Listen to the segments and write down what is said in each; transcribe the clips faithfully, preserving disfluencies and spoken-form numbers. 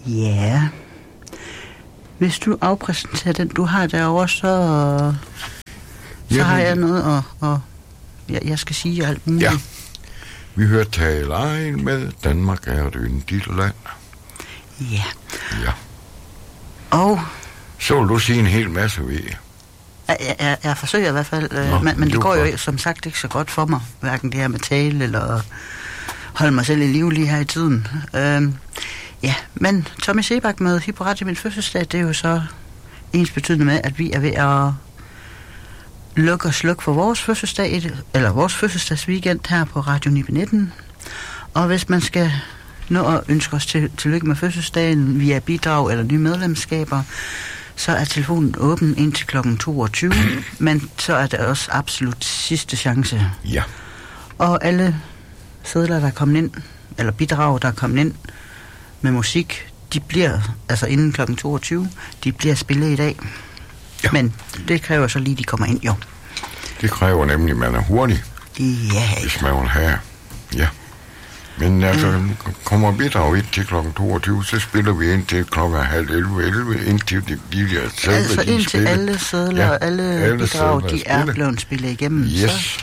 Ja. Hvis du afpræsenterer den, du har derovre, så, så Jamen, har jeg noget, og, og jeg, jeg skal sige alt muligt. Ja. Vi hører tale egen med Danmark er et yndigt land. Ja. Ja. Og... Så vil du sige en hel masse ved. Jeg, jeg, jeg forsøger i hvert fald, Nå, men, men det går jo som sagt ikke så godt for mig. Hverken det her med tale, eller holde mig selv i live lige her i tiden. Øhm, ja, men Tommy Sebak med Hipporet i min fødselsdag, det er jo så ens betydende med, at vi er ved at lukke og slukke for vores fødselsdag, eller vores fødselsdagsweekend her på Radio ni nitten. Og hvis man skal nå at ønske os til, tillykke med fødselsdagen via bidrag eller nye medlemskaber, så er telefonen åben indtil klokken toogtyve, men så er det også absolut sidste chance. Ja. Og alle sedler, der er kommet ind, eller bidrag, der er kommet ind med musik, de bliver, altså inden klokken toogtyve, de bliver spillet i dag. Ja. Men det kræver så lige, de kommer ind, jo. Det kræver nemlig, at man er hurtig. Ja. Hvis man vil have. Ja. Men altså, øh. kommer bidrag ind til klokken toogtyve, så spiller vi ind til klokken halv elleve, elleve, indtil de bliver selv. Altså indtil alle sædler ja, og alle, alle bidrag, de er spille. blevet spillet igennem. Yes. Så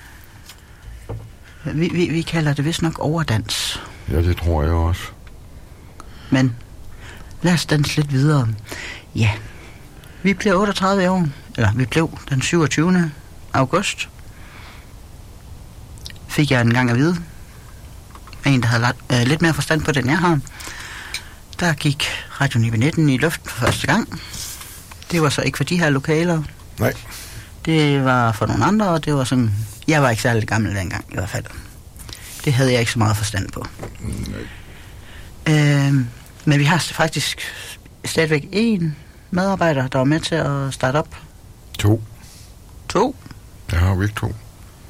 vi, vi, vi kalder det vist nok overdans. Ja, det tror jeg også. Men lad os danse lidt videre. Ja, vi blev otteogtredive år, eller vi blev den syvogtyvende august. Fik jeg en gang at vide. En, der havde lagt, øh, lidt mere forstand på den, jeg har. Der gik Radio ni nitten i luften for første gang. Det var så ikke for de her lokaler. Nej. Det var for nogle andre, og det var sådan... Jeg var ikke særlig gammel dengang, i hvert fald. Det havde jeg ikke så meget forstand på. Nej. Øh, men vi har faktisk stadigvæk én medarbejder, der var med til at starte op. To. To? Jeg har vi ikke to.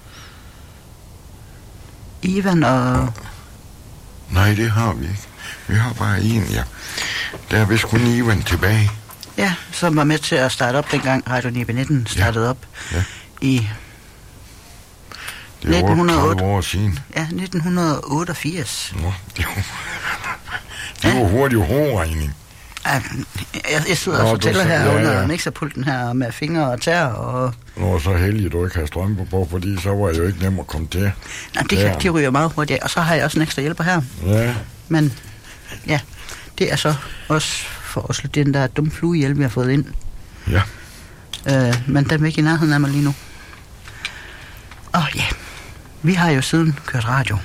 Ivan og... Nej, det har vi ikke. Vi har bare en, ja. Der er vist kun Ivan tilbage. Ja, som var med til at starte op dengang Radio ni nitten startede ja. op ja. i... Det er nitten hundrede og otte år siden. Ja, nitten otteogfirs. Nå, det var, det var ja. hurtig hovedregning. Ja, jeg, jeg sidder Nå, og fortæller her ja, under ja. mixerpulten her med fingre og tær og... Nå, var så heldig, at du ikke har strømper på, fordi så var jeg jo ikke nem at komme til. Nej, det kan, de ryger meget hurtigt, og så har jeg også en ekstra hjælper her. Ja. Men ja, det er så også for at slå den der dumme fluehjælp, vi har fået ind. Ja. Øh, men den er ikke i nærheden af mig lige nu. Og ja, vi har jo siden kørt radio.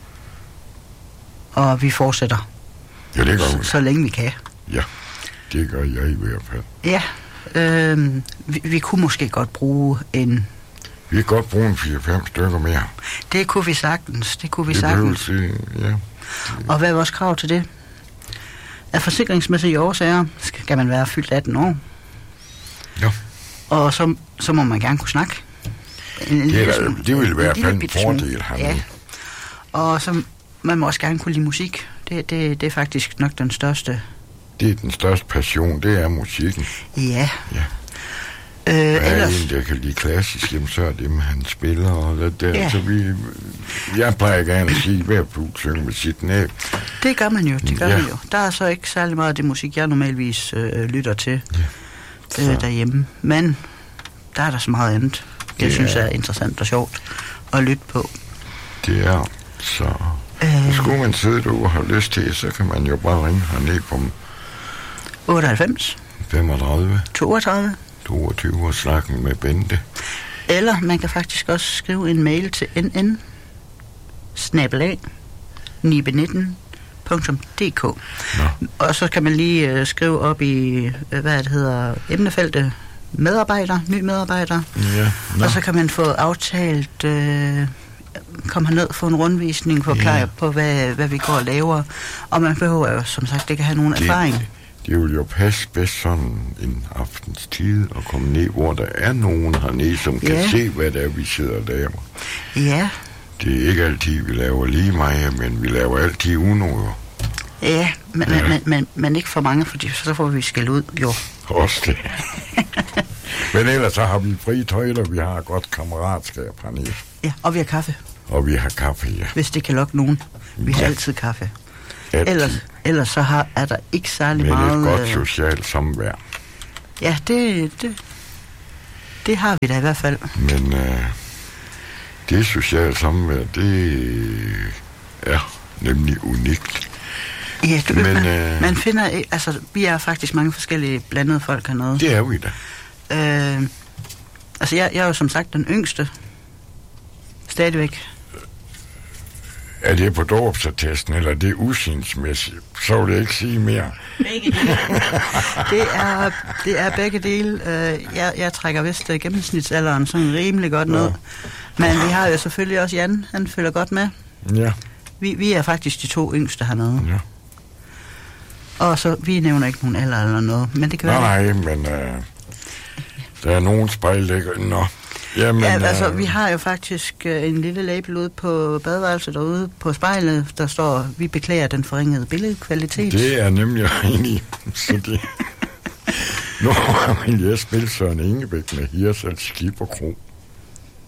Og vi fortsætter. Ja, det gør vi. Så, så længe vi kan. Ja, det gør jeg i hvert fald. Ja, øh, vi, vi kunne måske godt bruge en... Vi kan godt bruge en fire fem stykker mere. Det kunne vi sagtens, det kunne vi det sagtens. Det, ja. Og hvad er vores krav til det? Af forsikringsmæssige årsager skal man være fyldt atten år. Ja. Og så, så må man gerne kunne snakke. En, en det, er, lille, det vil i hvert fald en fordel. Ja. Og så man må også gerne kunne lide musik. Det, det, det er faktisk nok den største... Det er den største passion, det er musikken. Ja. Ja. Øh, er ellers... en, der kan lide klassisk, jamen, så er det med, han spiller og det der. Ja. Så vi, jeg plejer gerne at sige, hver fugl synger med sit næb. Det gør man jo, det gør ja. man jo. Der er så ikke særlig meget af det musik, jeg normalvis øh, lytter til ja. øh, derhjemme. Men der er der så meget andet, jeg synes er interessant og sjovt at lytte på. Det er så... Øh... Skulle man sidde derude og have lyst til, så kan man jo bare ringe herned på otteoghalvfems femogtredive toogtredive toogtyve og snakke med Bente. Eller man kan faktisk også skrive en mail til n n snabel-a ni nitten punktum d k. Og så kan man lige uh, skrive op i, uh, hvad det hedder, emnefeltet medarbejder, ny medarbejder. Ja, og så kan man få aftalt... Uh, komme herned, få en rundvisning, forklare yeah. på, hvad, hvad vi går og laver. Og man behøver jo, som sagt, ikke have nogen det, erfaring. Det vil jo passe bedst sådan en aftens tid at komme ned, hvor der er nogen hernede, som yeah. kan se, hvad det er, vi sidder og laver. Ja. Yeah. Det er ikke altid, vi laver lige meget, men vi laver altid unoder. Ja, men, ja. Men, men, men ikke for mange, fordi så får vi skæld ud, jo. Også det. Men ellers så har vi fri tøjler, vi har godt kammeratskab hernede. Ja, og vi har kaffe. Og vi har kaffe, ja. Hvis det kan lokke nogen. Vi har ja. altid kaffe. ellers, ellers så har, er der ikke særlig Men meget... Men et godt øh, socialt samvær. Ja, det, det, det har vi da i hvert fald. Men øh, det sociale samvær, det er nemlig unikt. Ja, du, Men, man, øh, man finder... Altså, vi er faktisk mange forskellige blandede folk hernede. Det er vi da. Øh, altså, jeg, jeg er jo som sagt den yngste. Stadigvæk. Er det på dåbsattesten, eller er det usynsmæssigt? Så vil jeg ikke sige mere. Begge dele. det, er, det er begge dele. Uh, jeg, jeg trækker vist uh, gennemsnitsalderen sådan rimelig godt ned. Ja. Men vi har jo selvfølgelig også Jan. Han følger godt med. Ja. Vi, vi er faktisk de to yngste hernede. Ja. Og så, vi nævner ikke nogen alder eller noget. Men det kan nej, være... Nej, men uh, der er nogen spejlægger. Nå. Jamen, ja, altså, øh, vi har jo faktisk øh, en lille label ude på badeværelset derude på spejlet, der står, vi beklager den forringede billedkvalitet. Det er nemlig enig. Så det... Nu vil jeg spille Søren Ingebæk med Hirsals Skib og Kro.